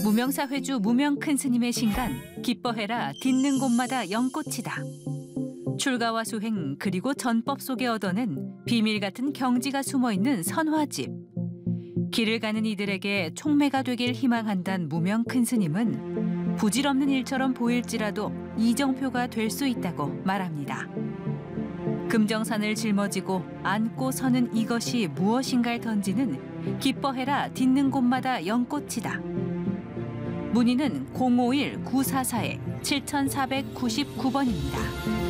무명사회주 무명 큰 스님의 신간 기뻐해라 딛는 곳마다 연꽃이다. 출가와 수행 그리고 전법 속에 얻어낸 비밀 같은 경지가 숨어있는 선화집. 길을 가는 이들에게 촉매가 되길 희망한단 무명 큰 스님은 부질없는 일처럼 보일지라도 이정표가 될 수 있다고 말합니다. 금정산을 жил머지고 안고 서는 이것이 무엇인가를 던지는 기뻐해라 딛는 곳마다 연꽃이다. 문의는 051-944-7499번입니다.